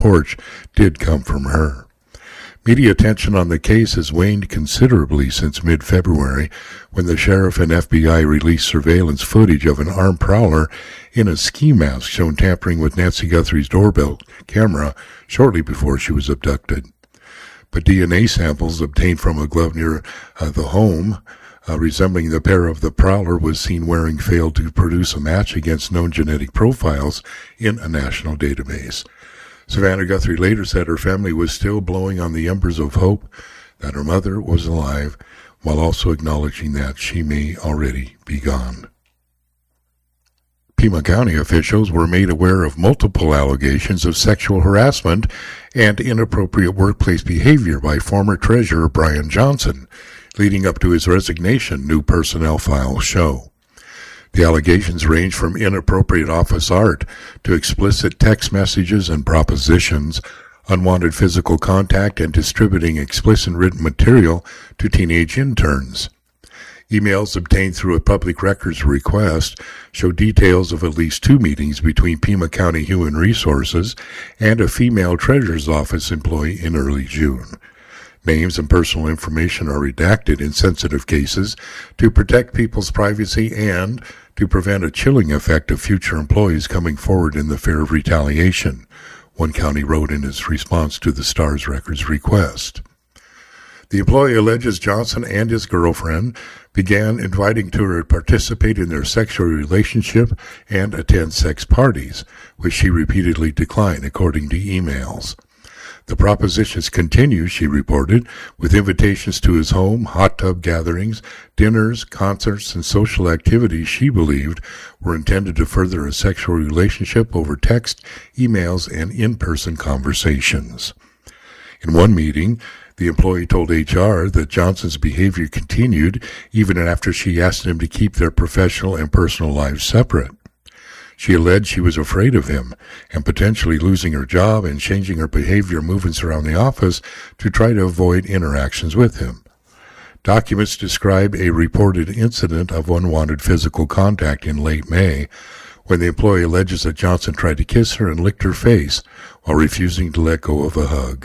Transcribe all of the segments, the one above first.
porch did come from her. Media attention on the case has waned considerably since mid-February, when the sheriff and FBI released surveillance footage of an armed prowler in a ski mask shown tampering with Nancy Guthrie's doorbell camera shortly before she was abducted. But DNA samples obtained from a glove near the home resembling the pair of the prowler was seen wearing failed to produce a match against known genetic profiles in a national database. Savannah Guthrie later said her family was still blowing on the embers of hope that her mother was alive, while also acknowledging that she may already be gone. Pima County officials were made aware of multiple allegations of sexual harassment and inappropriate workplace behavior by former treasurer Brian Johnson, leading up to his resignation, new personnel files show. The allegations range from inappropriate office art to explicit text messages and propositions, unwanted physical contact, and distributing explicit written material to teenage interns. Emails obtained through a public records request show details of at least 2 meetings between Pima County Human Resources and a female treasurer's office employee in early June. Names and personal information are redacted in sensitive cases to protect people's privacy and to prevent a chilling effect of future employees coming forward in the fear of retaliation, one county wrote in its response to the Star's Records request. The employee alleges Johnson and his girlfriend began inviting her to participate in their sexual relationship and attend sex parties, which she repeatedly declined, according to emails. The propositions continue, she reported, with invitations to his home, hot tub gatherings, dinners, concerts, and social activities she believed were intended to further a sexual relationship over text, emails, and in-person conversations. In one meeting, the employee told HR that Johnson's behavior continued even after she asked him to keep their professional and personal lives separate. She alleged she was afraid of him and potentially losing her job and changing her behavior movements around the office to try to avoid interactions with him. Documents describe a reported incident of unwanted physical contact in late May, when the employee alleges that Johnson tried to kiss her and licked her face while refusing to let go of a hug.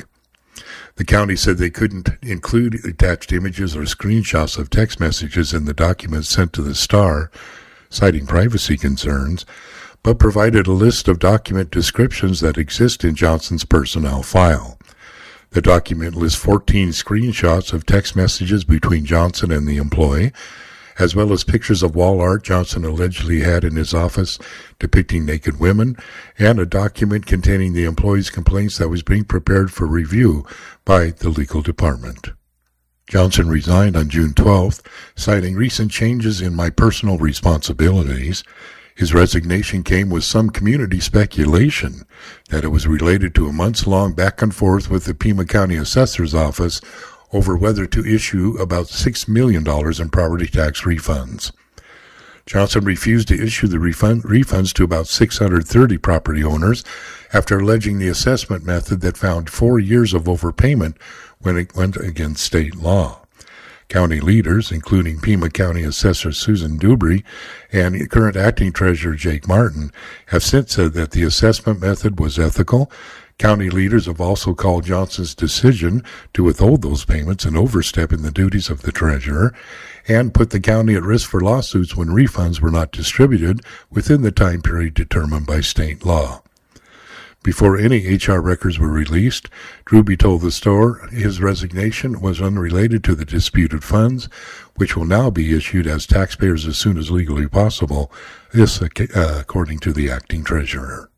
The county said they couldn't include attached images or screenshots of text messages in the documents sent to the Star, citing privacy concerns, but provided a list of document descriptions that exist in Johnson's personnel file. The document lists 14 screenshots of text messages between Johnson and the employee, as well as pictures of wall art Johnson allegedly had in his office depicting naked women, and a document containing the employee's complaints that was being prepared for review by the legal department. Johnson resigned on June 12th, citing recent changes in my personal responsibilities. His resignation came with some community speculation that it was related to a months-long back and forth with the Pima County Assessor's Office over whether to issue about $6 million in property tax refunds. Johnson refused to issue the refunds to about 630 property owners after alleging the assessment method that found 4 years of overpayment when it went against state law. County leaders, including Pima County Assessor Susan Dubry and current acting treasurer Jake Martin, have since said that the assessment method was ethical. County leaders have also called Johnson's decision to withhold those payments an overstep in the duties of the treasurer and put the county at risk for lawsuits when refunds were not distributed within the time period determined by state law. Before any HR records were released, Drewby told the Store his resignation was unrelated to the disputed funds, which will now be issued as taxpayers as soon as legally possible, this according to the acting treasurer.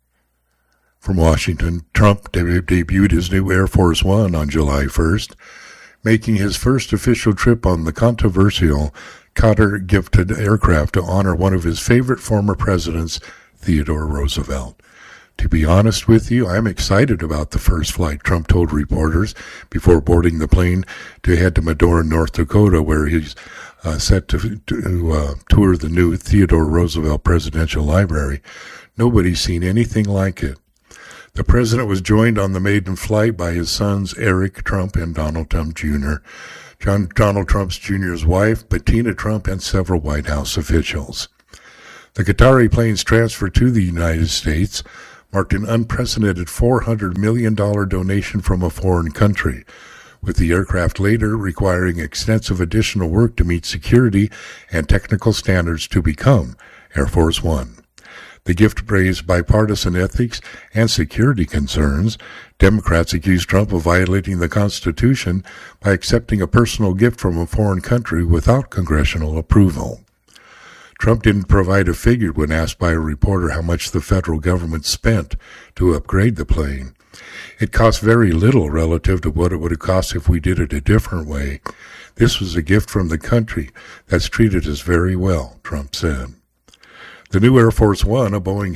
From Washington, Trump debuted his new Air Force One on July 1st, making his first official trip on the controversial Qatar-gifted aircraft to honor one of his favorite former presidents, Theodore Roosevelt. To be honest with you, I'm excited about the first flight, Trump told reporters before boarding the plane to head to Medora, North Dakota, where he's set to tour the new Theodore Roosevelt Presidential Library. Nobody's seen anything like it. The president was joined on the maiden flight by his sons Eric Trump and Donald Trump Jr., Donald Trump Jr.'s wife, Bettina Trump, and several White House officials. The Qatari plane's transfer to the United States marked an unprecedented $400 million donation from a foreign country, with the aircraft later requiring extensive additional work to meet security and technical standards to become Air Force One. The gift raised bipartisan ethics and security concerns. Democrats accused Trump of violating the Constitution by accepting a personal gift from a foreign country without congressional approval. Trump didn't provide a figure when asked by a reporter how much the federal government spent to upgrade the plane. It cost very little relative to what it would have cost if we did it a different way. This was a gift from the country that's treated us very well, Trump said. The new Air Force One, a Boeing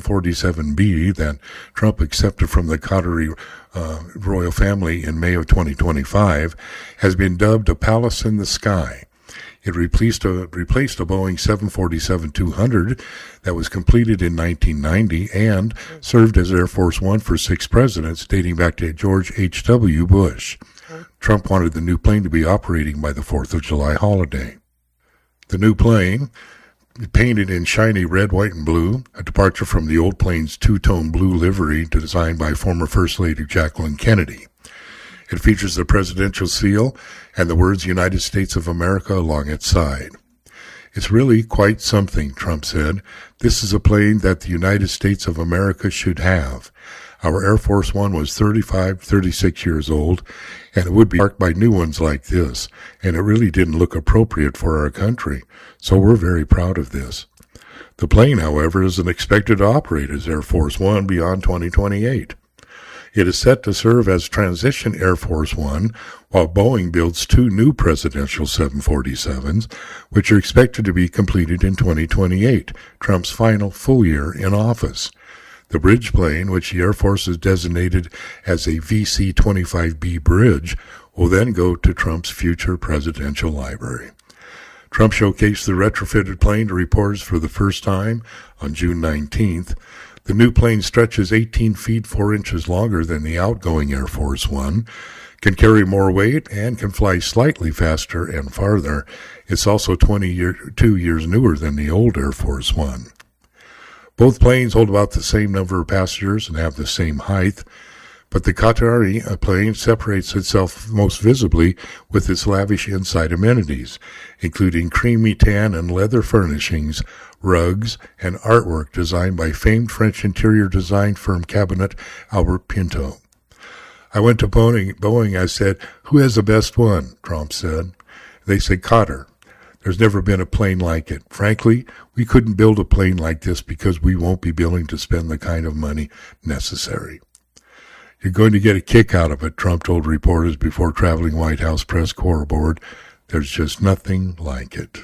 747B that Trump accepted from the Qatari royal family in May of 2025, has been dubbed a palace in the sky. It replaced a Boeing 747-200 that was completed in 1990 and served as Air Force One for 6 presidents dating back to George H.W. Bush. Trump wanted the new plane to be operating by the 4th of July holiday. The new plane, painted in shiny red, white, and blue, a departure from the old plane's two-tone blue livery designed by former First Lady Jacqueline Kennedy. It features the presidential seal and the words United States of America along its side. It's really quite something, Trump said. This is a plane that the United States of America should have. Our Air Force One was 36 years old, and it would be marked by new ones like this, and it really didn't look appropriate for our country, so we're very proud of this. The plane, however, isn't expected to operate as Air Force One beyond 2028. It is set to serve as transition Air Force One, while Boeing builds 2 new presidential 747s, which are expected to be completed in 2028, Trump's final full year in office. The bridge plane, which the Air Force has designated as a VC-25B bridge, will then go to Trump's future presidential library. Trump showcased the retrofitted plane to reporters for the first time on June 19th. The new plane stretches 18 feet 4 inches longer than the outgoing Air Force One, can carry more weight, and can fly slightly faster and farther. It's also 22 years newer than the old Air Force One. Both planes hold about the same number of passengers and have the same height, but the Qatari plane separates itself most visibly with its lavish inside amenities, including creamy tan and leather furnishings, rugs, and artwork designed by famed French interior design firm Cabinet Albert Pinto. I went to Boeing, I said, "Who has the best one?" Trump said. They said, "Qatar. There's never been a plane like it. Frankly, we couldn't build a plane like this because we won't be willing to spend the kind of money necessary." You're going to get a kick out of it, Trump told reporters before traveling White House press corps aboard. There's just nothing like it.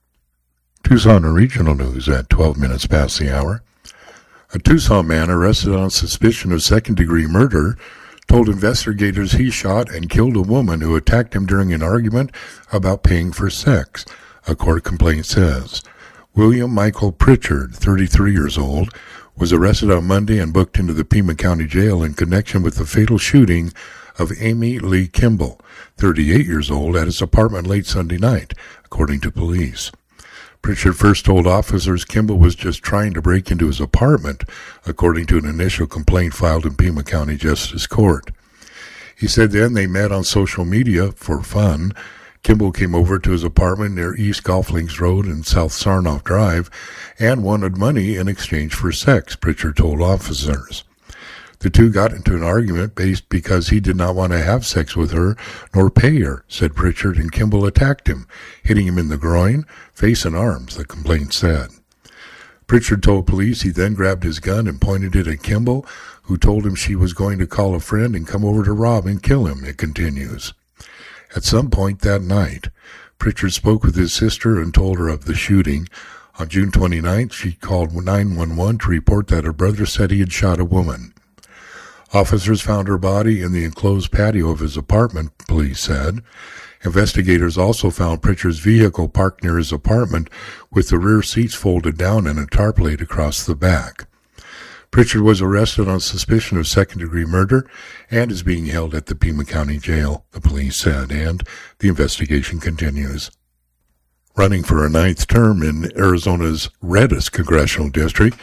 Tucson regional news at 12 minutes past the hour. A Tucson man arrested on suspicion of second-degree murder told investigators he shot and killed a woman who attacked him during an argument about paying for sex, a court complaint says. William Michael Pritchard, 33 years old, was arrested on Monday and booked into the Pima County Jail in connection with the fatal shooting of Amy Lee Kimball, 38 years old, at his apartment late Sunday night, according to police. Pritchard first told officers Kimball was just trying to break into his apartment, according to an initial complaint filed in Pima County Justice Court. He said then they met on social media for fun. Kimball came over to his apartment near East Golf Links Road and South Sarnoff Drive and wanted money in exchange for sex, Pritchard told officers. The two got into an argument because he did not want to have sex with her nor pay her, said Pritchard, and Kimball attacked him, hitting him in the groin, face, and arms, the complaint said. Pritchard told police he then grabbed his gun and pointed it at Kimball, who told him she was going to call a friend and come over to rob and kill him, it continues. At some point that night, Pritchard spoke with his sister and told her of the shooting. On June 29th, she called 911 to report that her brother said he had shot a woman. Officers found her body in the enclosed patio of his apartment, police said. Investigators also found Pritchard's vehicle parked near his apartment with the rear seats folded down and a tarp laid across the back. Pritchard was arrested on suspicion of second-degree murder and is being held at the Pima County Jail, the police said, and the investigation continues. Running for a 9th term in Arizona's reddest congressional district,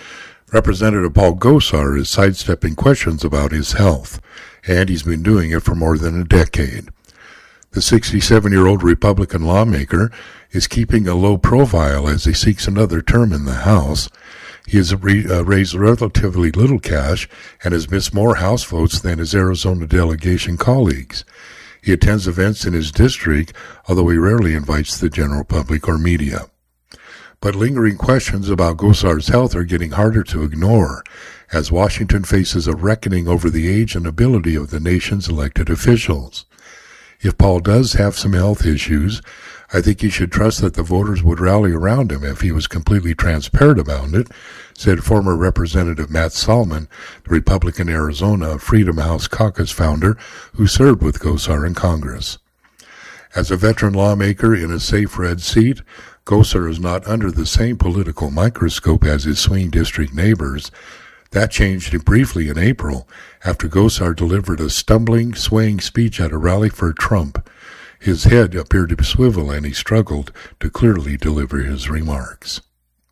Representative Paul Gosar is sidestepping questions about his health, and he's been doing it for more than a decade. The 67-year-old Republican lawmaker is keeping a low profile as he seeks another term in the House. He has raised relatively little cash and has missed more House votes than his Arizona delegation colleagues. He attends events in his district, although he rarely invites the general public or media. But lingering questions about Gosar's health are getting harder to ignore, as Washington faces a reckoning over the age and ability of the nation's elected officials. If Paul does have some health issues, I think he should trust that the voters would rally around him if he was completely transparent about it, said former Representative Matt Salmon, the Republican Arizona Freedom House Caucus founder who served with Gosar in Congress. As a veteran lawmaker in a safe red seat, Gosar is not under the same political microscope as his swing district neighbors. That changed briefly in April after Gosar delivered a stumbling, swaying speech at a rally for Trump. His head appeared to swivel and he struggled to clearly deliver his remarks.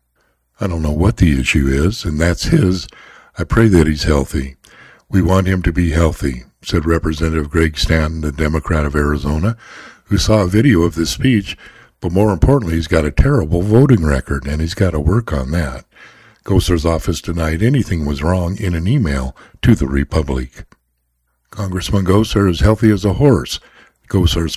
I don't know what the issue is, and that's his. I pray that he's healthy. We want him to be healthy, said Representative Greg Stanton, the Democrat of Arizona, who saw a video of this speech, but more importantly, he's got a terrible voting record, and he's got to work on that. Gosar's office denied anything was wrong in an email to the Republic. Congressman Gosar is healthy as a horse, Gosar's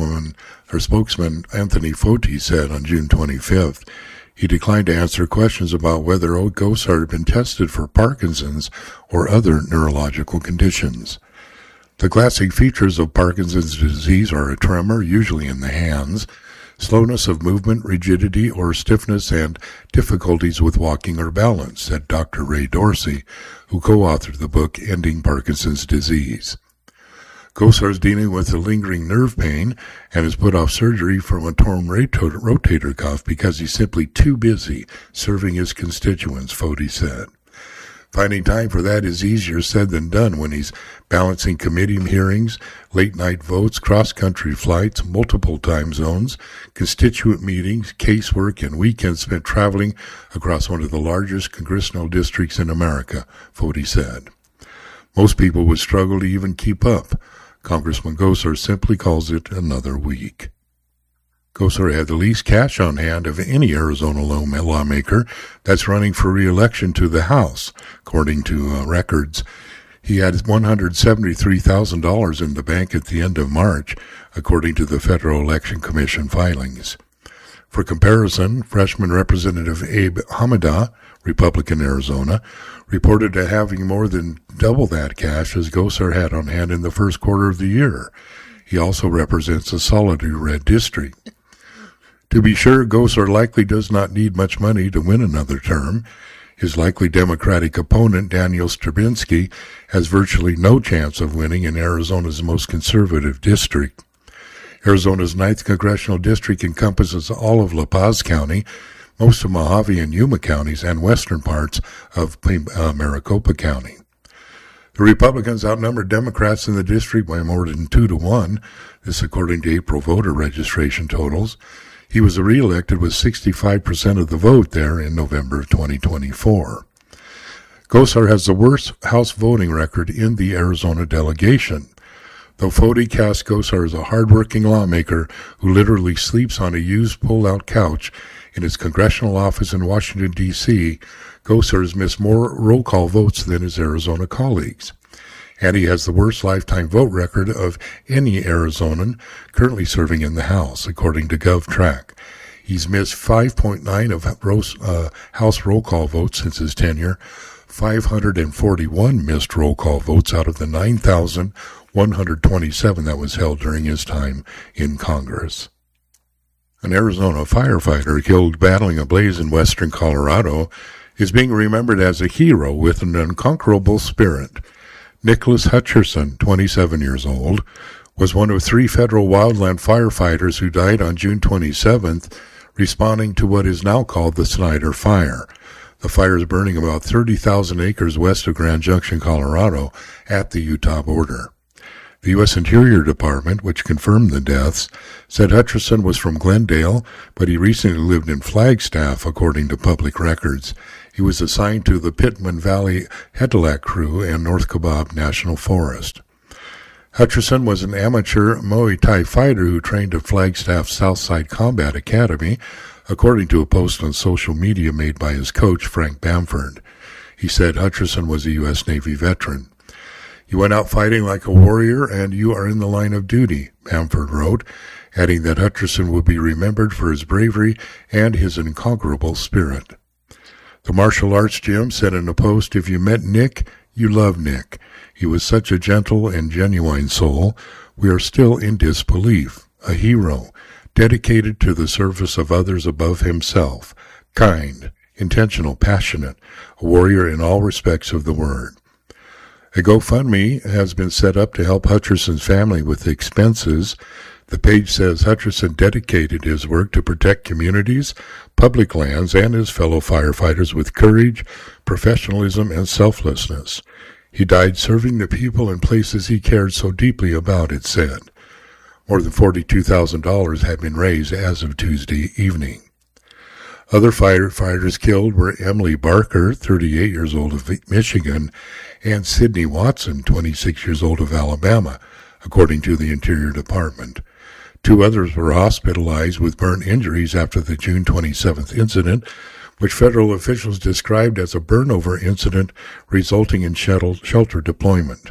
spokesman Anthony Foti said on June 25th. He declined to answer questions about whether Gosar had been tested for Parkinson's or other neurological conditions. The classic features of Parkinson's disease are a tremor, usually in the hands, slowness of movement, rigidity or stiffness, and difficulties with walking or balance, said Dr. Ray Dorsey, who co-authored the book Ending Parkinson's Disease. Gosar is dealing with a lingering nerve pain and has put off surgery from a torn rotator cuff because he's simply too busy serving his constituents, Foti said. Finding time for that is easier said than done when he's balancing committee hearings, late-night votes, cross-country flights, multiple time zones, constituent meetings, casework, and weekends spent traveling across one of the largest congressional districts in America, Foti said. Most people would struggle to even keep up. Congressman Gosar simply calls it another week. Gosar had the least cash on hand of any Arizona lawmaker that's running for re-election to the House, according to records. He had $173,000 in the bank at the end of March, according to the Federal Election Commission filings. For comparison, freshman Representative Abe Hamada, Republican Arizona, reported to having more than double that cash as Gosar had on hand in the first quarter of the year. He also represents a solidly red district. To be sure, Gosar likely does not need much money to win another term. His likely Democratic opponent, Daniel Straczynski, has virtually no chance of winning in Arizona's most conservative district. Arizona's 9th congressional district encompasses all of La Paz County, most of Mojave and Yuma counties, and western parts of Maricopa County. The Republicans outnumbered Democrats in the district by more than 2-1, this according to April voter registration totals. He was re-elected with 65% of the vote there in November of 2024. Gosar has the worst House voting record in the Arizona delegation. Though Foti cast Gosar as a hard-working lawmaker who literally sleeps on a used pull-out couch in his congressional office in Washington, D.C., Gosar has missed more roll call votes than his Arizona colleagues. And he has the worst lifetime vote record of any Arizonan currently serving in the House, according to GovTrack. He's missed 5.9 of House roll call votes since his tenure, 541 missed roll call votes out of the 9,127 that was held during his time in Congress. An Arizona firefighter killed battling a blaze in western Colorado is being remembered as a hero with an unconquerable spirit. Nicholas Hutcherson, 27 years old, was one of 3 federal wildland firefighters who died on June 27th, responding to what is now called the Snyder Fire. The fire is burning about 30,000 acres west of Grand Junction, Colorado, at the Utah border. The U.S. Interior Department, which confirmed the deaths, said Hutcherson was from Glendale, but he recently lived in Flagstaff, according to public records. He was assigned to the Pittman Valley Headlac Crew and North Kaibab National Forest. Hutcherson was an amateur Muay Thai fighter who trained at Flagstaff Southside Combat Academy, according to a post on social media made by his coach, Frank Bamford. He said Hutcherson was a U.S. Navy veteran. "You went out fighting like a warrior, and you are in the line of duty," Bamford wrote, adding that Hutcherson would be remembered for his bravery and his unconquerable spirit. The martial arts gym said in a post, "If you met Nick, you love Nick. He was such a gentle and genuine soul. We are still in disbelief. A hero, dedicated to the service of others above himself, kind, intentional, passionate, a warrior in all respects of the word." A GoFundMe has been set up to help Hutcherson's family with expenses. The page says Hutcherson dedicated his work to protect communities, public lands, and his fellow firefighters with courage, professionalism, and selflessness. He died serving the people in places he cared so deeply about, it said. More than $42,000 had been raised as of Tuesday evening. Other firefighters killed were Emily Barker, 38 years old of Michigan, and Sidney Watson, 26 years old of Alabama, according to the Interior Department. 2 others were hospitalized with burn injuries after the June 27th incident, which federal officials described as a burnover incident resulting in shelter deployment.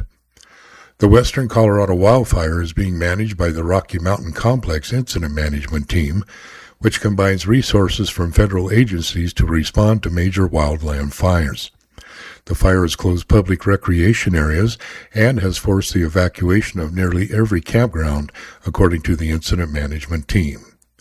The Western Colorado wildfire is being managed by the Rocky Mountain Complex Incident Management Team, which combines resources from federal agencies to respond to major wildland fires. The fire has closed public recreation areas and has forced the evacuation of nearly every campground, according to the incident management team.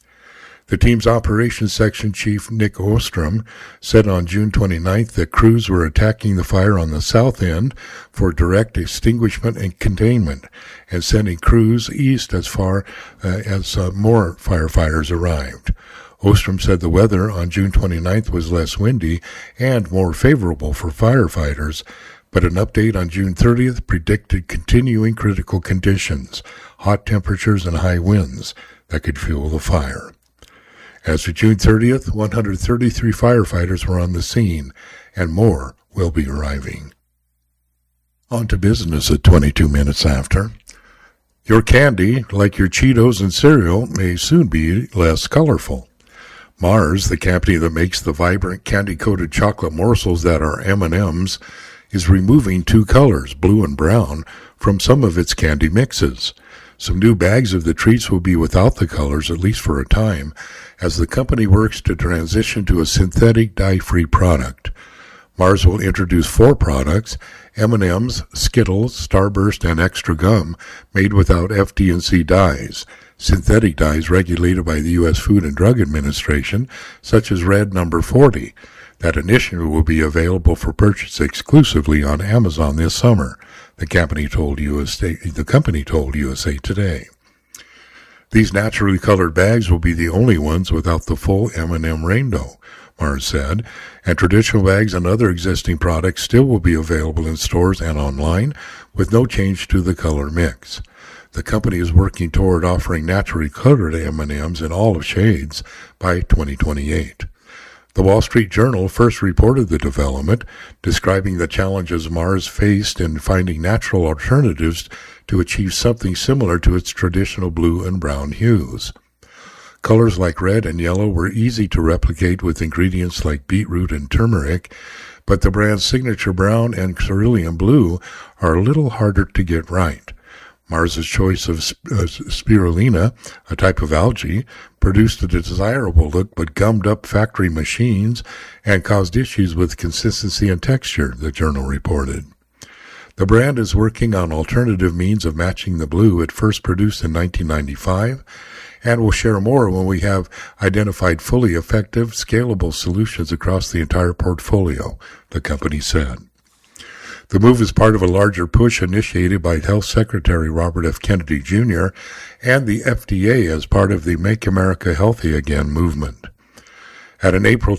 The team's operations section chief, Nick Ostrom, said on June 29th that crews were attacking the fire on the south end for direct extinguishment and containment, and sending crews east as far as more firefighters arrived. Ostrom said the weather on June 29th was less windy and more favorable for firefighters, but an update on June 30th predicted continuing critical conditions, hot temperatures and high winds that could fuel the fire. As of June 30th, 133 firefighters were on the scene, and more will be arriving. On to business at 22 minutes after. Your candy, like your Cheetos and cereal, may soon be less colorful. Mars, the company that makes the vibrant candy-coated chocolate morsels that are M&Ms, is removing 2 colors, blue and brown, from some of its candy mixes. Some new bags of the treats will be without the colors, at least for a time, as the company works to transition to a synthetic dye-free product. Mars will introduce 4 products, M&Ms, Skittles, Starburst, and Extra Gum, made without FD&C dyes. Synthetic dyes regulated by the U.S. Food and Drug Administration, such as Red No. 40. That initially will be available for purchase exclusively on Amazon this summer, the company told USA Today. These naturally colored bags will be the only ones without the full M&M rainbow, Mars said, and traditional bags and other existing products still will be available in stores and online, with no change to the color mix. The company is working toward offering naturally colored M&Ms in all of shades by 2028. The Wall Street Journal first reported the development, describing the challenges Mars faced in finding natural alternatives to achieve something similar to its traditional blue and brown hues. Colors like red and yellow were easy to replicate with ingredients like beetroot and turmeric, but the brand's signature brown and cerulean blue are a little harder to get right. Mars's choice of spirulina, a type of algae, produced a desirable look but gummed up factory machines and caused issues with consistency and texture, the journal reported. The brand is working on alternative means of matching the blue it first produced in 1995, and will share more when we have identified fully effective, scalable solutions across the entire portfolio, the company said. The move is part of a larger push initiated by Health Secretary Robert F. Kennedy Jr. and the FDA as part of the Make America Healthy Again movement. At an April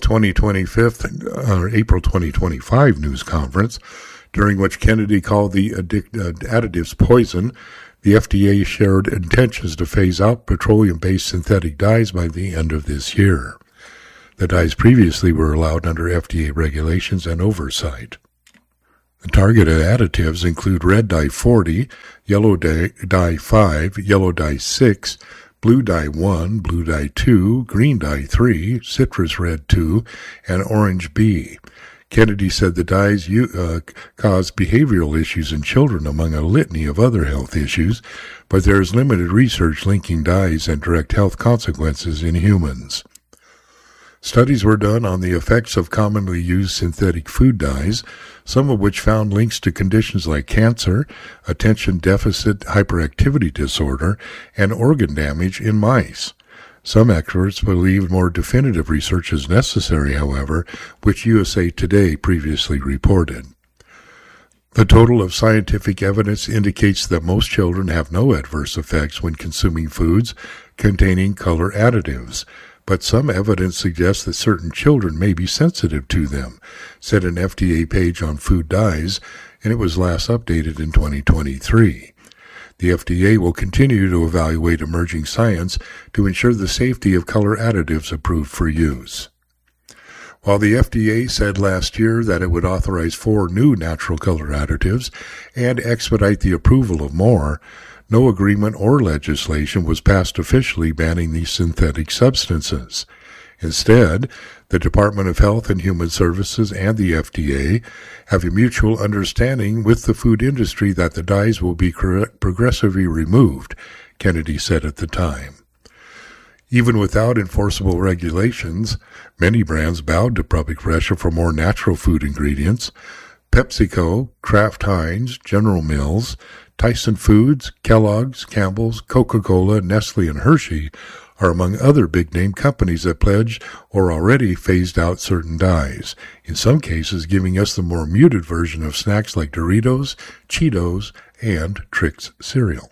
2025 news conference, during which Kennedy called the additives poison, the FDA shared intentions to phase out petroleum-based synthetic dyes by the end of this year. The dyes previously were allowed under FDA regulations and oversight. The targeted additives include red dye 40, yellow dye 5, yellow dye 6, blue dye 1, blue dye 2, green dye 3, citrus red 2, and orange B. Kennedy said the dyes cause behavioral issues in children among a litany of other health issues, but there is limited research linking dyes and direct health consequences in humans. Studies were done on the effects of commonly used synthetic food dyes, some of which found links to conditions like cancer, attention deficit hyperactivity disorder, and organ damage in mice. Some experts believe more definitive research is necessary, however, which USA Today previously reported. The total of scientific evidence indicates that most children have no adverse effects when consuming foods containing color additives, but some evidence suggests that certain children may be sensitive to them, said an FDA page on food dyes, and it was last updated in 2023. The FDA will continue to evaluate emerging science to ensure the safety of color additives approved for use. While the FDA said last year that it would authorize 4 new natural color additives and expedite the approval of more, no agreement or legislation was passed officially banning these synthetic substances. Instead, the Department of Health and Human Services and the FDA have a mutual understanding with the food industry that the dyes will be progressively removed, Kennedy said at the time. Even without enforceable regulations, many brands bowed to public pressure for more natural food ingredients. PepsiCo, Kraft Heinz, General Mills, Tyson Foods, Kellogg's, Campbell's, Coca-Cola, Nestle, and Hershey are among other big-name companies that pledged or already phased out certain dyes, in some cases giving us the more muted version of snacks like Doritos, Cheetos, and Trix cereal.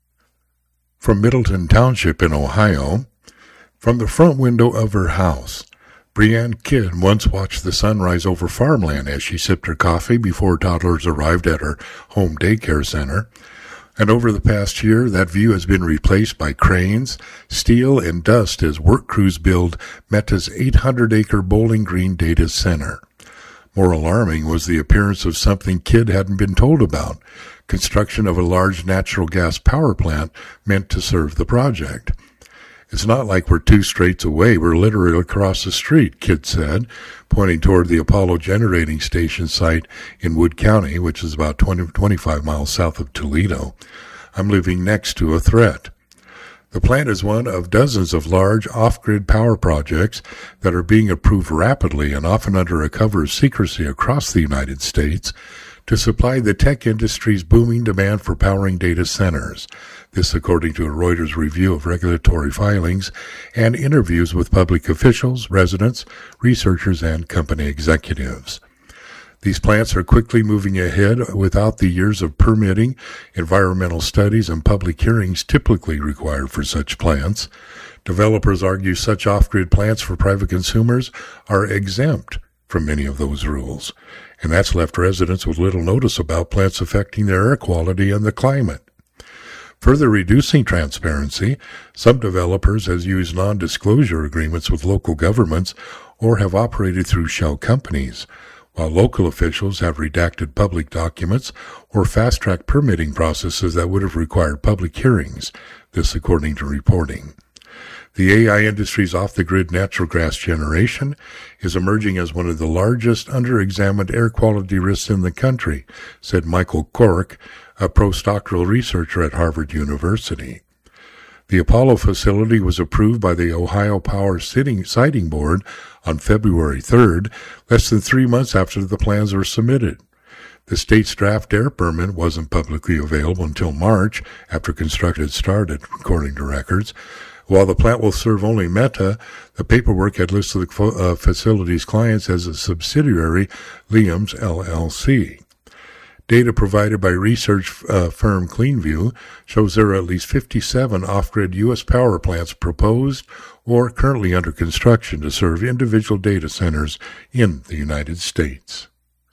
From Middleton Township in Ohio, from the front window of her house, Brianne Kidd once watched the sun rise over farmland as she sipped her coffee before toddlers arrived at her home daycare center. And over the past year, that view has been replaced by cranes, steel, and dust as work crews build Meta's 800-acre Bowling Green data center. More alarming was the appearance of something Kidd hadn't been told about: construction of a large natural gas power plant meant to serve the project. "It's not like we're 2 straits away, we're literally across the street," Kidd said, pointing toward the Apollo Generating Station site in Wood County, which is about 25 miles south of Toledo. "I'm living next to a threat." The plant is one of dozens of large off-grid power projects that are being approved rapidly and often under a cover of secrecy across the United States to supply the tech industry's booming demand for powering data centers. This according to a Reuters review of regulatory filings and interviews with public officials, residents, researchers, and company executives. These plants are quickly moving ahead without the years of permitting, environmental studies, and public hearings typically required for such plants. Developers argue such off-grid plants for private consumers are exempt from many of those rules, and that's left residents with little notice about plants affecting their air quality and the climate. Further reducing transparency, some developers have used non-disclosure agreements with local governments or have operated through shell companies, while local officials have redacted public documents or fast-tracked permitting processes that would have required public hearings, this according to reporting. The AI industry's off-the-grid natural gas generation is emerging as one of the largest under-examined air quality risks in the country, said Michael Cork, a postdoctoral researcher at Harvard University. The Apollo facility was approved by the Ohio Power Siting Board on February 3rd, less than 3 months after the plans were submitted. The state's draft air permit wasn't publicly available until March, after construction had started, according to records. While the plant will serve only Meta, the paperwork had listed the facility's clients as a subsidiary, Liam's LLC. Data provided by research firm CleanView shows there are at least 57 off-grid U.S. power plants proposed or currently under construction to serve individual data centers in the United States.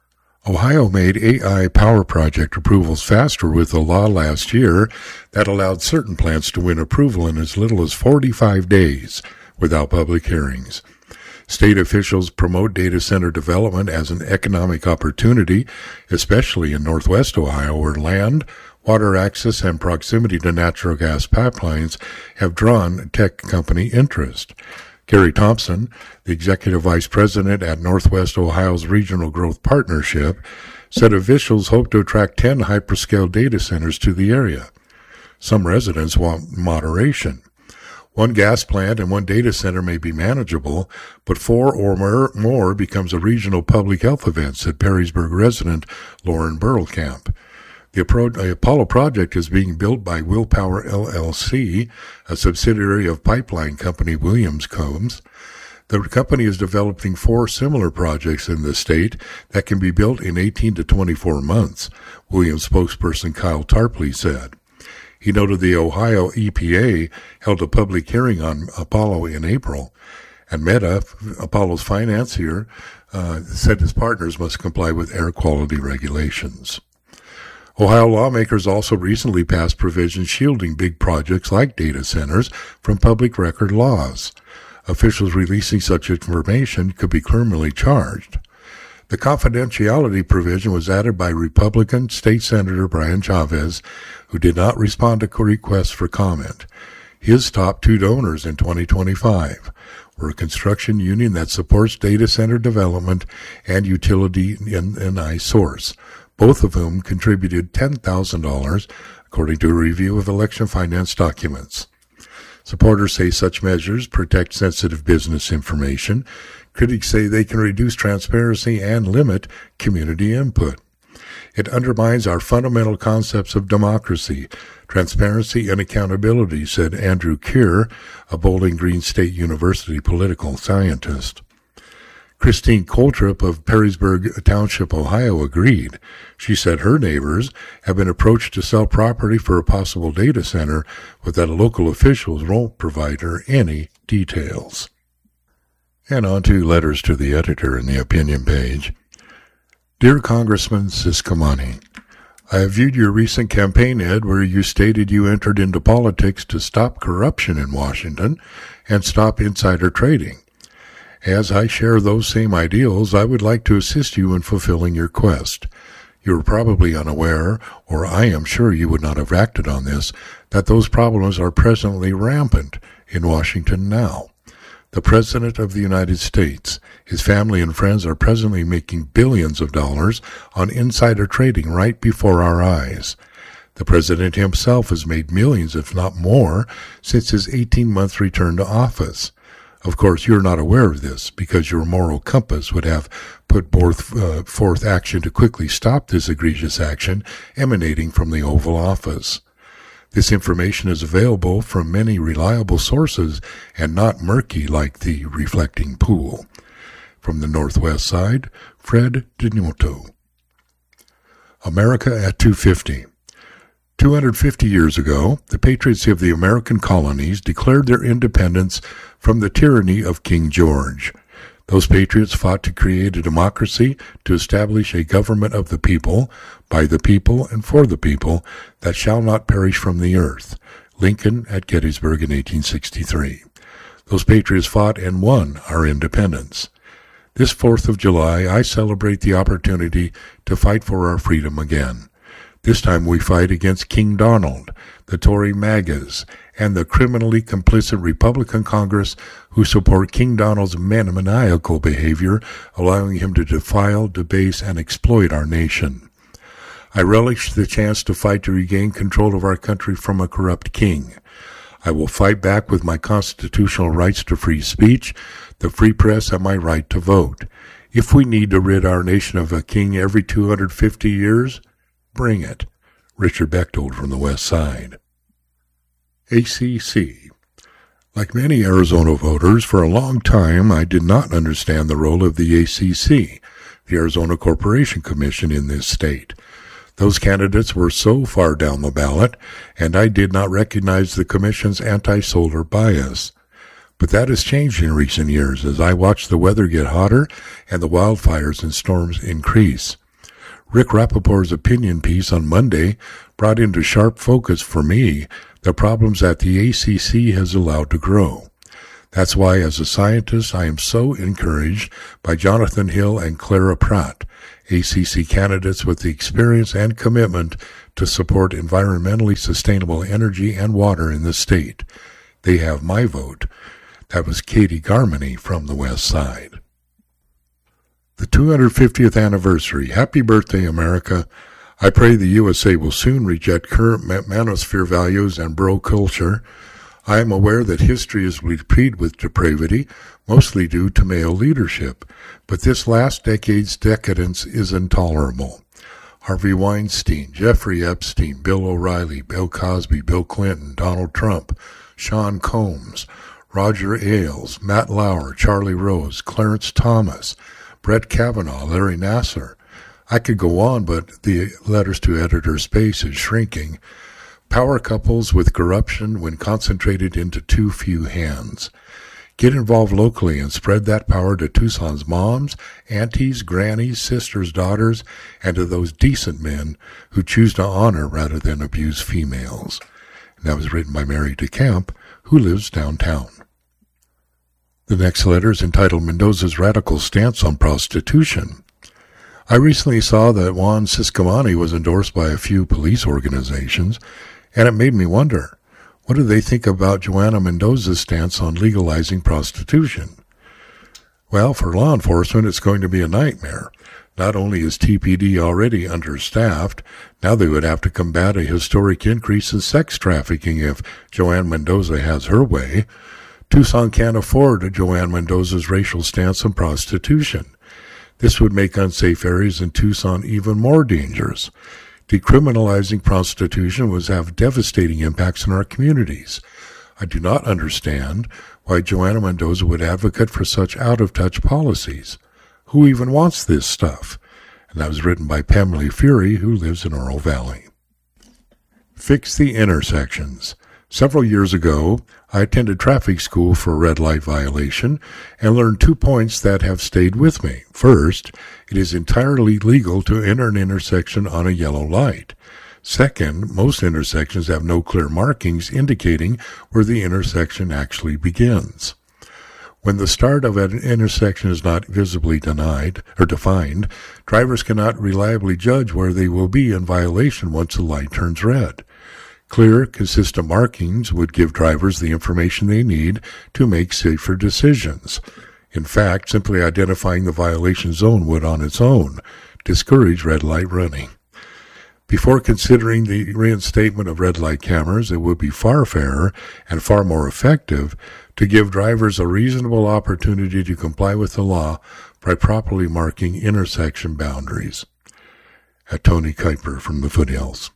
Ohio made AI power project approvals faster with a law last year that allowed certain plants to win approval in as little as 45 days without public hearings. State officials promote data center development as an economic opportunity, especially in Northwest Ohio, where land, water access, and proximity to natural gas pipelines have drawn tech company interest. Gary Thompson, the executive vice president at Northwest Ohio's Regional Growth Partnership, said officials hope to attract 10 hyperscale data centers to the area. Some residents want moderation. One gas plant and one data center may be manageable, but 4 or more becomes a regional public health event, said Perrysburg resident Lauren Burlkamp. The Apollo project is being built by Willpower LLC, a subsidiary of pipeline company Williams Combs. The company is developing 4 similar projects in the state that can be built in 18 to 24 months, Williams spokesperson Kyle Tarpley said. He noted the Ohio EPA held a public hearing on Apollo in April, and Meta, Apollo's financier, said his partners must comply with air quality regulations. Ohio lawmakers also recently passed provisions shielding big projects like data centers from public record laws. Officials releasing such information could be criminally charged. The confidentiality provision was added by Republican State Senator Brian Chavez, who did not respond to requests for comment. His top 2 donors in 2025 were a construction union that supports data center development and utility N.I. Source, both of whom contributed $10,000, according to a review of election finance documents. Supporters say such measures protect sensitive business information. Critics say they can reduce transparency and limit community input. It undermines our fundamental concepts of democracy, transparency, and accountability, said Andrew Keir, a Bowling Green State University political scientist. Christine Coltrip of Perrysburg Township, Ohio, agreed. She said her neighbors have been approached to sell property for a possible data center, but that local officials won't provide her any details. And on to letters to the editor in the opinion page. Dear Congressman Ciscomani, I have viewed your recent campaign ad where you stated you entered into politics to stop corruption in Washington and stop insider trading. As I share those same ideals, I would like to assist you in fulfilling your quest. You are probably unaware, or I am sure you would not have acted on this, that those problems are presently rampant in Washington now. The President of the United States, his family and friends are presently making billions of dollars on insider trading right before our eyes. The President himself has made millions, if not more, since his 18-month return to office. Of course, you're not aware of this because your moral compass would have put forth action to quickly stop this egregious action emanating from the Oval Office. This information is available from many reliable sources and not murky like the reflecting pool. From the Northwest side, Fred Denoto. America at 250. 250 years ago, the patriots of the American colonies declared their independence from the tyranny of King George. Those patriots fought to create a democracy, to establish a government of the people, by the people, and for the people, that shall not perish from the earth. Lincoln at Gettysburg in 1863. Those patriots fought and won our independence. This 4th of July, I celebrate the opportunity to fight for our freedom again. This time we fight against King Donald, the Tory MAGAs, and the criminally complicit Republican Congress who support King Donald's maniacal behavior, allowing him to defile, debase, and exploit our nation. I relish the chance to fight to regain control of our country from a corrupt king. I will fight back with my constitutional rights to free speech, the free press, and my right to vote. If we need to rid our nation of a king every 250 years, bring it. Richard Bechtold from the West Side. ACC. Like many Arizona voters, for a long time I did not understand the role of the ACC, the Arizona Corporation Commission in this state. Those candidates were so far down the ballot, and I did not recognize the Commission's anti-solar bias. But that has changed in recent years as I watch the weather get hotter and the wildfires and storms increase. Rick Rappaport's opinion piece on Monday brought into sharp focus for me the problems that the ACC has allowed to grow. That's why, as a scientist, I am so encouraged by Jonathan Hill and Clara Pratt, ACC candidates with the experience and commitment to support environmentally sustainable energy and water in the state. They have my vote. That was Katie Garmany from the West Side. The 250th anniversary. Happy birthday, America. I pray the USA will soon reject current manosphere values and bro culture. I am aware that history is replete with depravity, mostly due to male leadership, but this last decade's decadence is intolerable. Harvey Weinstein, Jeffrey Epstein, Bill O'Reilly, Bill Cosby, Bill Clinton, Donald Trump, Sean Combs, Roger Ailes, Matt Lauer, Charlie Rose, Clarence Thomas, Brett Kavanaugh, Larry Nassar. I could go on, but the letters to editor space is shrinking. Power couples with corruption when concentrated into too few hands. Get involved locally and spread that power to Tucson's moms, aunties, grannies, sisters, daughters, and to those decent men who choose to honor rather than abuse females. And that was written by Mary DeCamp, who lives downtown. The next letter is entitled Mendoza's Radical Stance on Prostitution. I recently saw that Juan Ciscomani was endorsed by a few police organizations, and it made me wonder, what do they think about Joanna Mendoza's stance on legalizing prostitution? Well, for law enforcement, it's going to be a nightmare. Not only is TPD already understaffed, now they would have to combat a historic increase in sex trafficking if Joanna Mendoza has her way. Tucson can't afford Joanna Mendoza's racial stance on prostitution. This would make unsafe areas in Tucson even more dangerous. Decriminalizing prostitution would have devastating impacts in our communities. I do not understand why Joanna Mendoza would advocate for such out-of-touch policies. Who even wants this stuff? And that was written by Pamela Fury, who lives in Oro Valley. Fix the intersections. Several years ago, I attended traffic school for a red light violation and learned 2 points that have stayed with me. First, it is entirely legal to enter an intersection on a yellow light. Second, most intersections have no clear markings indicating where the intersection actually begins. When the start of an intersection is not visibly defined, drivers cannot reliably judge where they will be in violation once the light turns red. Clear, consistent markings would give drivers the information they need to make safer decisions. In fact, simply identifying the violation zone would on its own discourage red light running. Before considering the reinstatement of red light cameras, it would be far fairer and far more effective to give drivers a reasonable opportunity to comply with the law by properly marking intersection boundaries. At Tony Kuiper from the Foothills.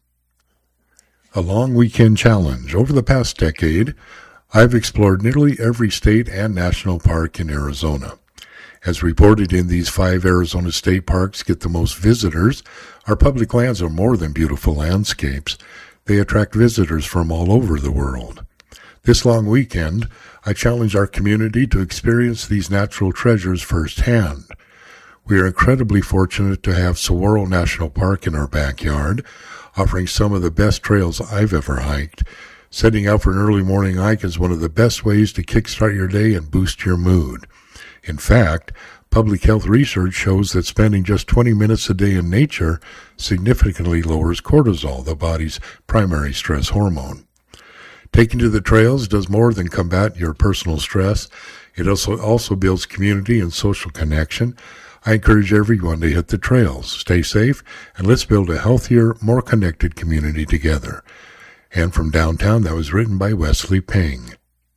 A long weekend challenge. Over the past decade, I've explored nearly every state and national park in Arizona. As reported in these 5 Arizona state parks get the most visitors, our public lands are more than beautiful landscapes. They attract visitors from all over the world. This long weekend, I challenge our community to experience these natural treasures firsthand. We are incredibly fortunate to have Saguaro National Park in our backyard, offering some of the best trails I've ever hiked. Setting out for an early morning hike is one of the best ways to kickstart your day and boost your mood. In fact, public health research shows that spending just 20 minutes a day in nature significantly lowers cortisol, the body's primary stress hormone. Taking to the trails does more than combat your personal stress. It also builds community and social connection. I encourage everyone to hit the trails, stay safe, and let's build a healthier, more connected community together. And from downtown, that was written by Wesley Peng.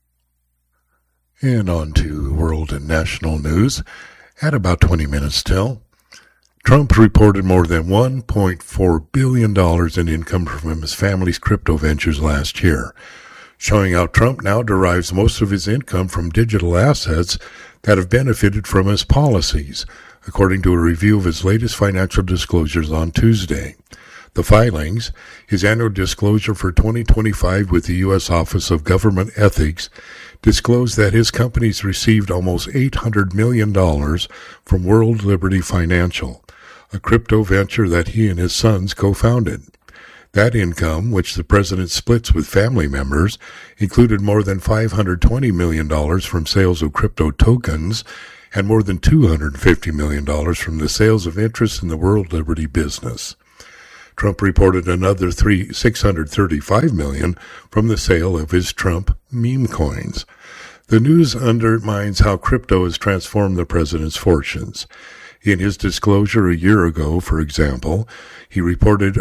And on to world and national news. At about 20 minutes till, Trump reported more than $1.4 billion in income from his family's crypto ventures last year, showing how Trump now derives most of his income from digital assets that have benefited from his policies, according to a review of his latest financial disclosures on Tuesday. The filings, his annual disclosure for 2025 with the U.S. Office of Government Ethics, disclosed that his companies received almost $800 million from World Liberty Financial, a crypto venture that he and his sons co-founded. That income, which the president splits with family members, included more than $520 million from sales of crypto tokens and more than $250 million from the sales of interest in the World Liberty business. Trump reported another $635 million from the sale of his Trump meme coins. The news undermines how crypto has transformed the president's fortunes. In his disclosure a year ago, for example, he reported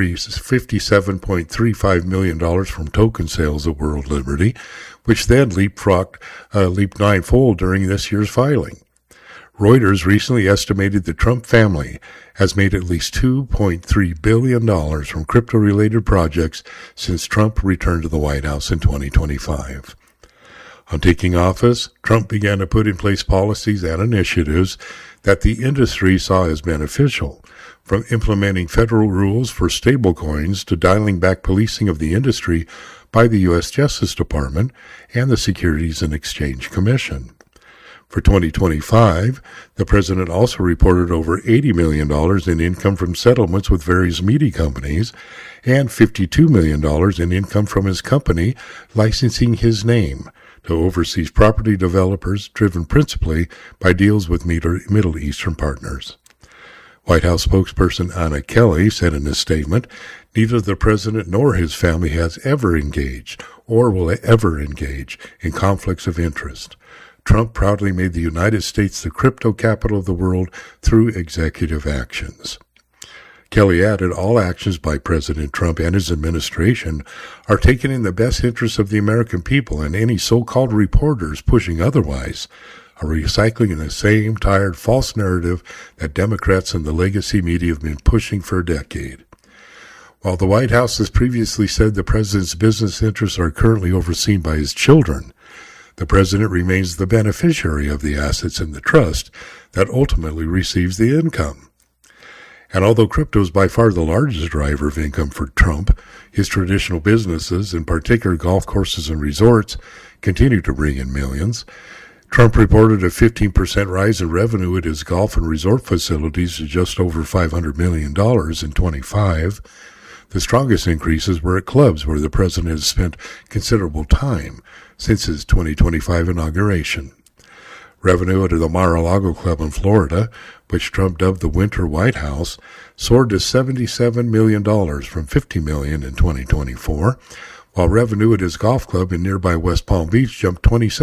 $57.35 million from token sales at World Liberty, which then leaped ninefold during this year's filing. Reuters recently estimated the Trump family has made at least $2.3 billion from crypto-related projects since Trump returned to the White House in 2025. On taking office, Trump began to put in place policies and initiatives that the industry saw as beneficial, from implementing federal rules for stablecoins to dialing back policing of the industry by the U.S. Justice Department and the Securities and Exchange Commission. For 2025, the president also reported over $80 million in income from settlements with various media companies and $52 million in income from his company licensing his name to overseas property developers driven principally by deals with Middle Eastern partners. White House spokesperson Anna Kelly said in a statement, "Neither the president nor his family has ever engaged or will ever engage in conflicts of interest. Trump proudly made the United States the crypto capital of the world through executive actions." Kelly added, "All actions by President Trump and his administration are taken in the best interests of the American people, and any so-called reporters pushing otherwise are recycling the same tired false narrative that Democrats and the legacy media have been pushing for a decade." While the White House has previously said the president's business interests are currently overseen by his children, the president remains the beneficiary of the assets in the trust that ultimately receives the income. And although crypto is by far the largest driver of income for Trump, his traditional businesses, in particular golf courses and resorts, continue to bring in millions. Trump reported a 15% rise in revenue at his golf and resort facilities to just over $500 million in 25. The strongest increases were at clubs where the president has spent considerable time since his 2025 inauguration. Revenue at the Mar-a-Lago Club in Florida, which Trump dubbed the Winter White House, soared to $77 million from $50 million in 2024, while revenue at his golf club in nearby West Palm Beach jumped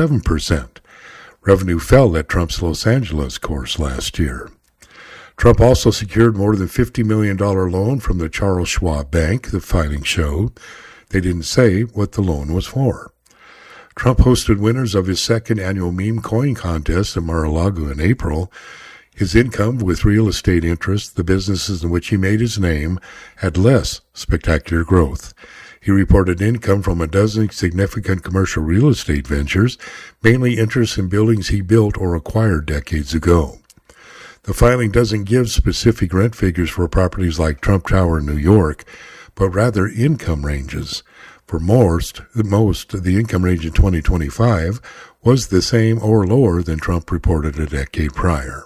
27%. Revenue fell at Trump's Los Angeles course last year. Trump also secured more than $50 million loan from the Charles Schwab Bank, the filing showed. They didn't say what the loan was for. Trump hosted winners of his second annual meme coin contest in Mar-a-Lago in April. His income with real estate interests, the businesses in which he made his name, had less spectacular growth. He reported income from a dozen significant commercial real estate ventures, mainly interests in buildings he built or acquired decades ago. The filing doesn't give specific rent figures for properties like Trump Tower in New York, but rather income ranges. For most, the income range in 2025 was the same or lower than Trump reported a decade prior.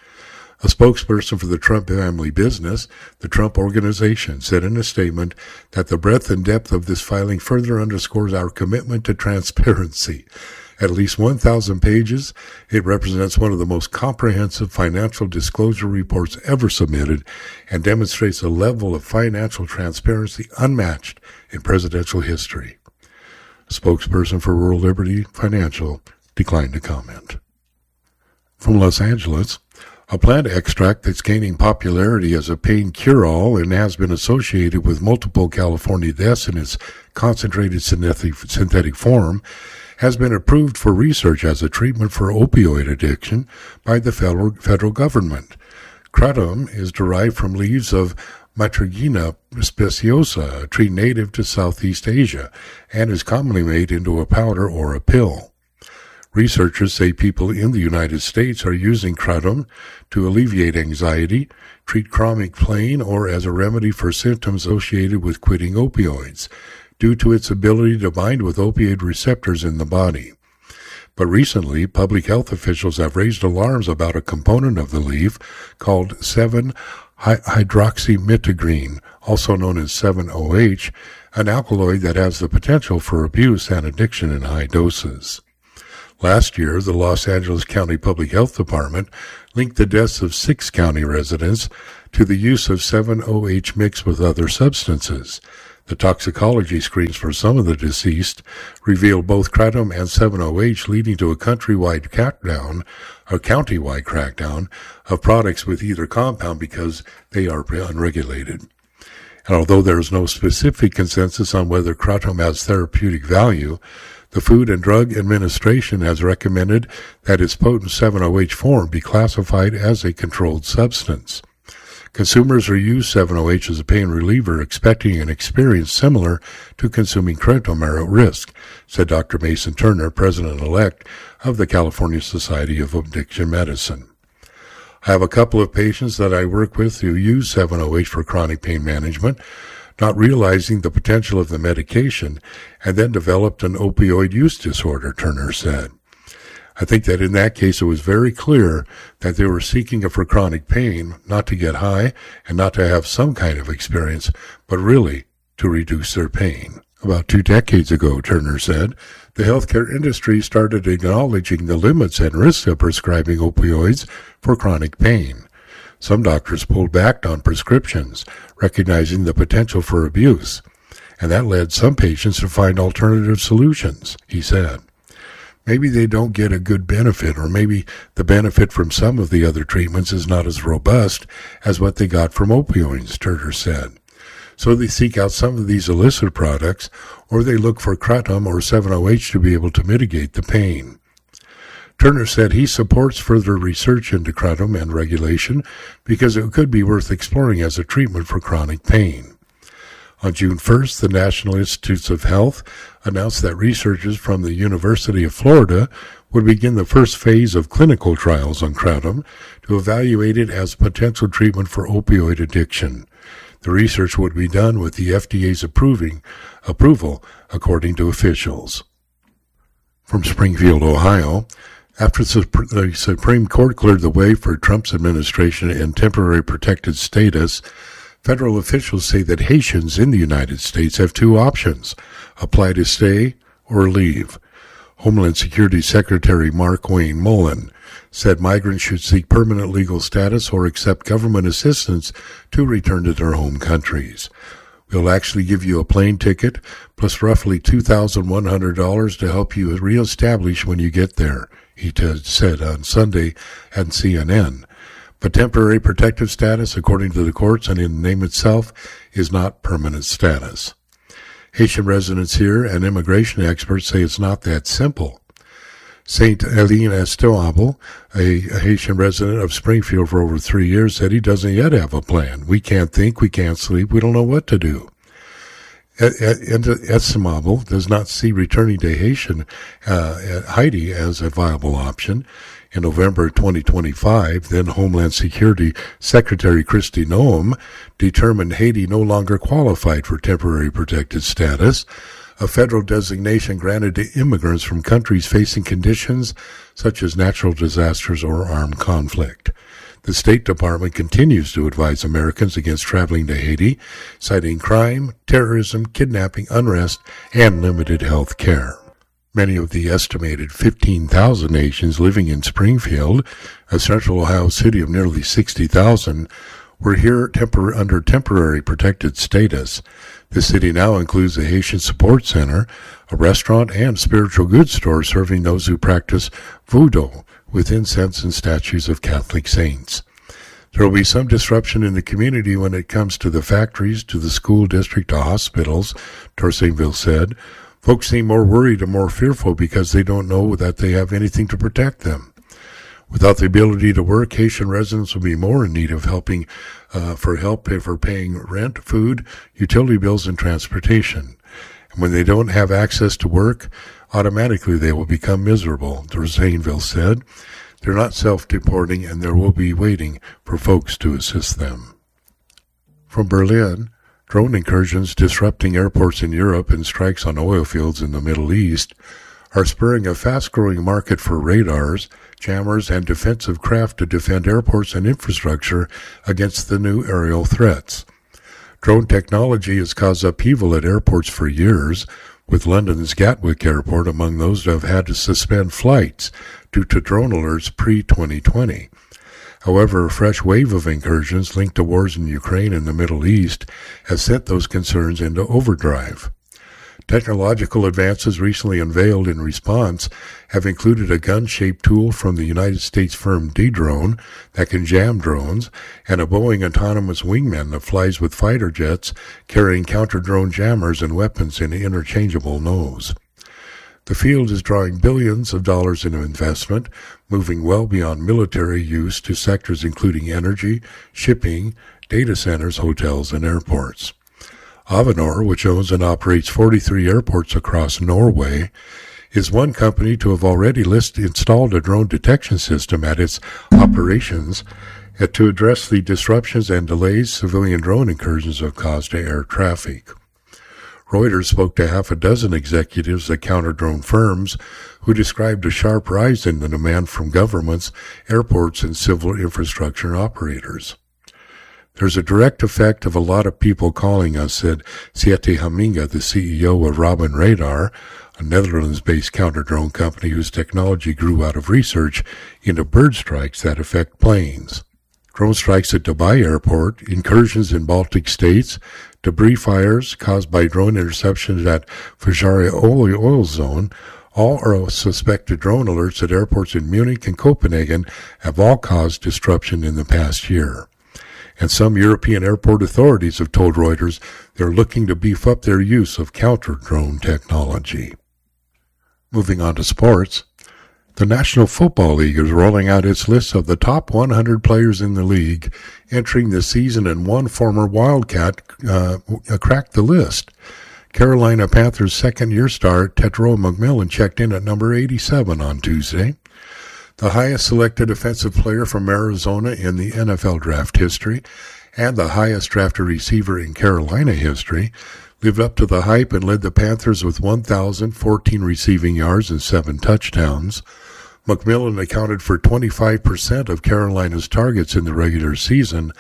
A spokesperson for the Trump family business, the Trump Organization, said in a statement that the breadth and depth of this filing further underscores our commitment to transparency. At least 1,000 pages, it represents one of the most comprehensive financial disclosure reports ever submitted and demonstrates a level of financial transparency unmatched in presidential history. A spokesperson for World Liberty Financial declined to comment. From Los Angeles, a plant extract that's gaining popularity as a pain cure-all and has been associated with multiple California deaths in its concentrated synthetic form has been approved for research as a treatment for opioid addiction by the federal government. Kratom is derived from leaves of Matrigina speciosa, a tree native to Southeast Asia, and is commonly made into a powder or a pill. Researchers say people in the United States are using kratom to alleviate anxiety, treat chronic pain, or as a remedy for symptoms associated with quitting opioids, due to its ability to bind with opioid receptors in the body. But recently, public health officials have raised alarms about a component of the leaf called 7 hydroxymitogreen, also known as 7-OH, an alkaloid that has the potential for abuse and addiction in high doses. Last year, the Los Angeles County Public Health Department linked the deaths of 6 county residents to the use of 7-OH mixed with other substances. The toxicology screens for some of the deceased revealed both kratom and 7-OH, leading to a countywide crackdown of products with either compound because they are unregulated. And although there is no specific consensus on whether kratom has therapeutic value, the Food and Drug Administration has recommended that its potent 7-OH form be classified as a controlled substance. Consumers who use 7-OH as a pain reliever expecting an experience similar to consuming kratom are at risk, said Dr. Mason Turner, president-elect of the California Society of Addiction Medicine. I have a couple of patients that I work with who use 7-OH for chronic pain management, not realizing the potential of the medication, and then developed an opioid use disorder, Turner said. I think that in that case it was very clear that they were seeking it for chronic pain, not to get high and not to have some kind of experience, but really to reduce their pain. About 2 decades ago, Turner said, the healthcare industry started acknowledging the limits and risks of prescribing opioids for chronic pain. Some doctors pulled back on prescriptions, recognizing the potential for abuse, and that led some patients to find alternative solutions, he said. Maybe they don't get a good benefit, or maybe the benefit from some of the other treatments is not as robust as what they got from opioids, Turner said. So they seek out some of these illicit products, or they look for kratom or 7-OH to be able to mitigate the pain. Turner said he supports further research into kratom and regulation because it could be worth exploring as a treatment for chronic pain. On June 1st, the National Institutes of Health announced that researchers from the University of Florida would begin the first phase of clinical trials on kratom to evaluate it as a potential treatment for opioid addiction. The research would be done with the FDA's approval, according to officials. From Springfield, Ohio, after the Supreme Court cleared the way for Trump's administration in temporary protected status, federal officials say that Haitians in the United States have 2 options: apply to stay or leave. Homeland Security Secretary Mark Wayne Mullen said migrants should seek permanent legal status or accept government assistance to return to their home countries. We'll actually give you a plane ticket plus roughly $2,100 to help you reestablish when you get there, he said on Sunday at CNN. But temporary protective status, according to the courts and in the name itself, is not permanent status. Haitian residents here and immigration experts say it's not that simple. Saint Aline Esteabel, a Haitian resident of Springfield for over 3 years, said he doesn't yet have a plan. We can't think, we can't sleep, we don't know what to do. Esteabel does not see returning to Haiti as a viable option. In November 2025, then Homeland Security Secretary Kristi Noem determined Haiti no longer qualified for temporary protected status, a federal designation granted to immigrants from countries facing conditions such as natural disasters or armed conflict. The State Department continues to advise Americans against traveling to Haiti, citing crime, terrorism, kidnapping, unrest, and limited health care. Many of the estimated 15,000 Haitians living in Springfield, a central Ohio city of nearly 60,000, were here under temporary protected status. The city now includes a Haitian support center, a restaurant, and spiritual goods store serving those who practice voodoo with incense and statues of Catholic saints. There will be some disruption in the community when it comes to the factories, to the school district, to hospitals, Torsainville said. Folks seem more worried and more fearful because they don't know that they have anything to protect them. Without the ability to work, Haitian residents will be more in need of help for paying rent, food, utility bills, and transportation. And when they don't have access to work, automatically they will become miserable, Torsainville said. They're not self-deporting, and there will be waiting for folks to assist them. From Berlin, drone incursions disrupting airports in Europe and strikes on oil fields in the Middle East are spurring a fast-growing market for radars, jammers, and defensive craft to defend airports and infrastructure against the new aerial threats. Drone technology has caused upheaval at airports for years, with London's Gatwick Airport among those that have had to suspend flights due to drone alerts pre-2020. However, a fresh wave of incursions linked to wars in Ukraine and the Middle East has sent those concerns into overdrive. Technological advances recently unveiled in response have included a gun-shaped tool from the United States firm Dedrone that can jam drones, and a Boeing autonomous wingman that flies with fighter jets carrying counter-drone jammers and weapons in interchangeable nose. The field is drawing billions of dollars in investment, moving well beyond military use to sectors including energy, shipping, data centers, hotels, and airports. Avinor, which owns and operates 43 airports across Norway, is one company to have already installed a drone detection system at its operations to address the disruptions and delays civilian drone incursions have caused to air traffic. Reuters spoke to half a dozen executives at counter-drone firms who described a sharp rise in the demand from governments, airports, and civil infrastructure operators. There's a direct effect of a lot of people calling us, said Siete Haminga, the CEO of Robin Radar, a Netherlands-based counter-drone company whose technology grew out of research into bird strikes that affect planes. Drone strikes at Dubai Airport, incursions in Baltic states, debris fires caused by drone interceptions at Fajaria oil zone, all are suspected drone alerts at airports in Munich and Copenhagen have all caused disruption in the past year. And some European airport authorities have told Reuters they're looking to beef up their use of counter-drone technology. Moving on to sports, the National Football League is rolling out its list of the top 100 players in the league entering the season, and one former Wildcat cracked the list. Carolina Panthers' second-year star, Tetairoa McMillan, checked in at number 87 on Tuesday. The highest selected offensive player from Arizona in the NFL draft history, and the highest drafted receiver in Carolina history, lived up to the hype and led the Panthers with 1,014 receiving yards and 7 touchdowns. McMillan accounted for 25% of Carolina's targets in the regular season,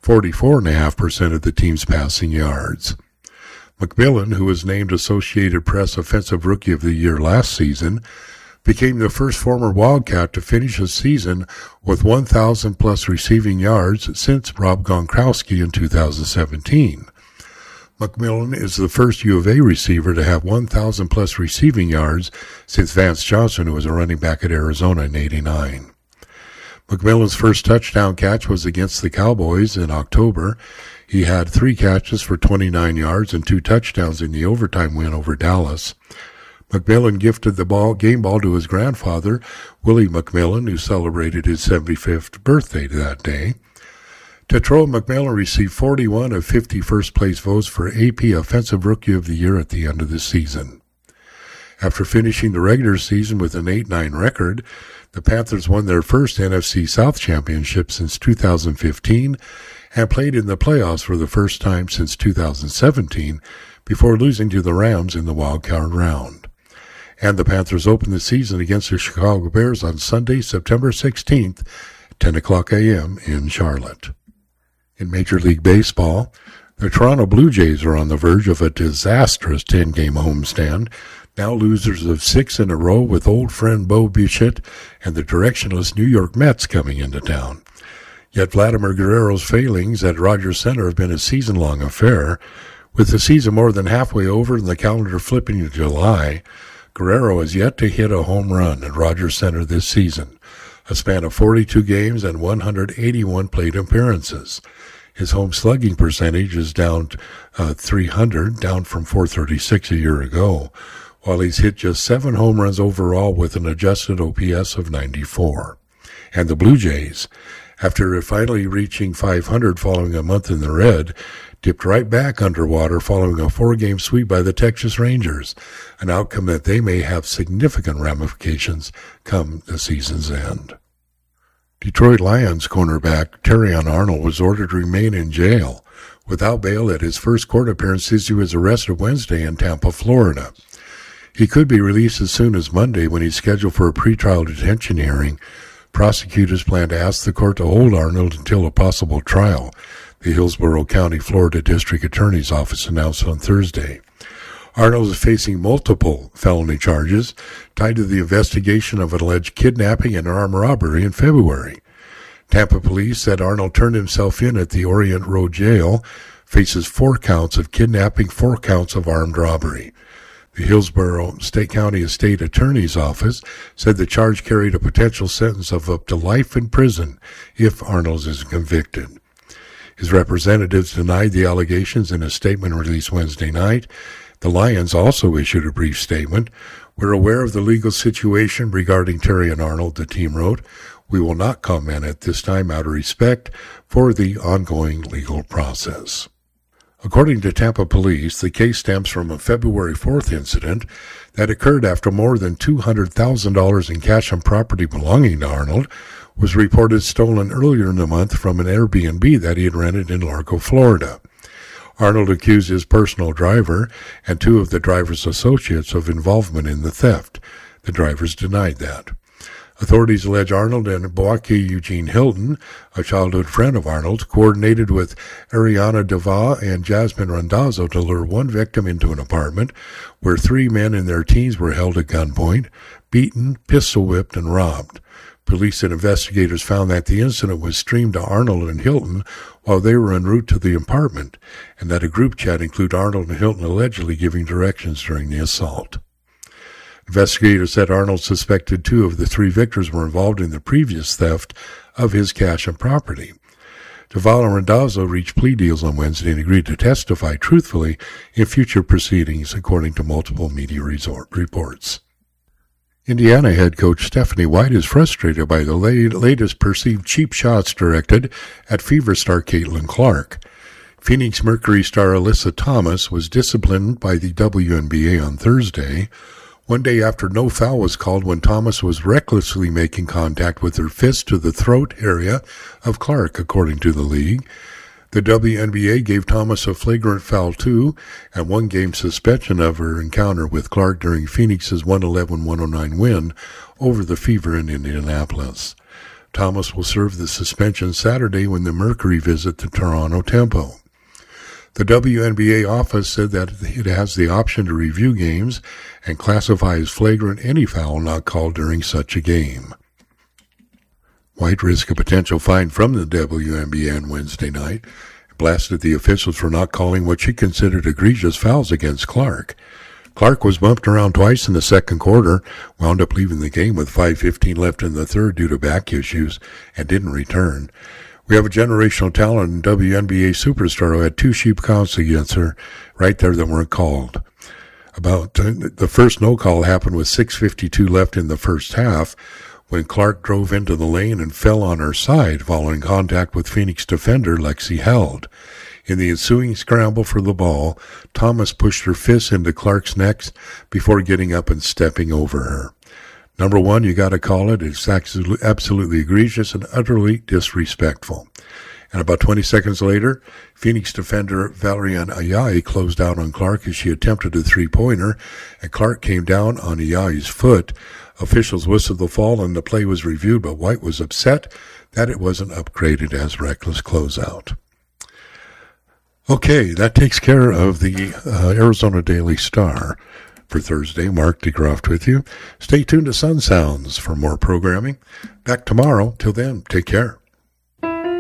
44.5% of the team's passing yards. McMillan, who was named Associated Press Offensive Rookie of the Year last season, became the first former Wildcat to finish a season with 1,000-plus receiving yards since Rob Gronkowski in 2017. McMillan is the first U of A receiver to have 1,000-plus receiving yards since Vance Johnson, who was a running back at Arizona in '89. McMillan's first touchdown catch was against the Cowboys in October. He had 3 catches for 29 yards and 2 touchdowns in the overtime win over Dallas. McMillan gifted the game ball to his grandfather, Willie McMillan, who celebrated his 75th birthday that day. Tetairoa McMillan received 41 of 50 first-place votes for AP Offensive Rookie of the Year at the end of the season. After finishing the regular season with an 8-9 record, the Panthers won their first NFC South championship since 2015 and played in the playoffs for the first time since 2017 before losing to the Rams in the wildcard round. And the Panthers opened the season against the Chicago Bears on Sunday, September 16th, 10 o'clock a.m. in Charlotte. In Major League Baseball, the Toronto Blue Jays are on the verge of a disastrous 10-game homestand, now losers of 6 in a row with old friend Bo Bichette and the directionless New York Mets coming into town. Yet Vladimir Guerrero's failings at Rogers Center have been a season-long affair. With the season more than halfway over and the calendar flipping to July, Guerrero has yet to hit a home run at Rogers Center this season, a span of 42 games and 181 plate appearances. His home slugging percentage is down 300, down from 436 a year ago, while he's hit just 7 home runs overall with an adjusted OPS of 94. And the Blue Jays, after finally reaching 500 following a month in the red, dipped right back underwater following a 4-game sweep by the Texas Rangers, an outcome that they may have significant ramifications come the season's end. Detroit Lions cornerback Terrion Arnold was ordered to remain in jail without bail at his first court appearance since he was arrested Wednesday in Tampa, Florida. He could be released as soon as Monday when he's scheduled for a pretrial detention hearing. Prosecutors plan to ask the court to hold Arnold until a possible trial, the Hillsborough County, Florida District Attorney's Office announced on Thursday. Arnold is facing multiple felony charges tied to the investigation of an alleged kidnapping and armed robbery in February. Tampa police said Arnold turned himself in at the Orient Road Jail, faces 4 counts of kidnapping, 4 counts of armed robbery. The Hillsborough State County State Attorney's Office said the charge carried a potential sentence of up to life in prison if Arnold is convicted. His representatives denied the allegations in a statement released Wednesday night. The Lions also issued a brief statement. "We're aware of the legal situation regarding Terrion Arnold," the team wrote. "We will not comment at this time out of respect for the ongoing legal process." According to Tampa police, the case stems from a February 4th incident that occurred after more than $200,000 in cash and property belonging to Arnold was reported stolen earlier in the month from an Airbnb that he had rented in Largo, Florida. Arnold accused his personal driver and 2 of the driver's associates of involvement in the theft. The drivers denied that. Authorities allege Arnold and Boaki Eugene Hilton, a childhood friend of Arnold's, coordinated with Ariana Deva and Jasmine Randazzo to lure one victim into an apartment where 3 men in their teens were held at gunpoint, beaten, pistol-whipped, and robbed. Police and investigators found that the incident was streamed to Arnold and Hilton while they were en route to the apartment, and that a group chat included Arnold and Hilton allegedly giving directions during the assault. Investigators said Arnold suspected 2 of the 3 victims were involved in the previous theft of his cash and property. Duval and Randazzo reached plea deals on Wednesday and agreed to testify truthfully in future proceedings, according to multiple media reports. Indiana head coach Stephanie White is frustrated by the latest perceived cheap shots directed at Fever star Caitlin Clark. Phoenix Mercury star Alyssa Thomas was disciplined by the WNBA on Thursday, one day after no foul was called when Thomas was recklessly making contact with her fist to the throat area of Clark, according to the league. The WNBA gave Thomas a flagrant foul too, and 1-game suspension of her encounter with Clark during Phoenix's 111-109 win over the Fever in Indianapolis. Thomas will serve the suspension Saturday when the Mercury visit the Toronto Tempo. The WNBA office said that it has the option to review games and classify as flagrant any foul not called during such a game. White risked a potential fine from the WNBA on Wednesday night, blasted the officials for not calling what she considered egregious fouls against Clark. Clark was bumped around twice in the second quarter, wound up leaving the game with 5:15 left in the third due to back issues, and didn't return. We have a generational talent in WNBA superstar who had 2 sheep counts against her right there that weren't called. The first no call happened with 6:52 left in the first half, when Clark drove into the lane and fell on her side following contact with Phoenix defender Lexi Held. In the ensuing scramble for the ball, Thomas pushed her fist into Clark's neck before getting up and stepping over her. Number 1, you got to call it. It's absolutely egregious and utterly disrespectful. And about 20 seconds later, Phoenix defender Valerian Ayayi closed out on Clark as she attempted a 3-pointer, and Clark came down on Ayayi's foot. Officials whistled the fall and the play was reviewed, but White was upset that it wasn't upgraded as reckless closeout. Okay, that takes care of the Arizona Daily Star for Thursday. Mark DeGroft with you. Stay tuned to Sun Sounds for more programming. Back tomorrow. Till then, take care.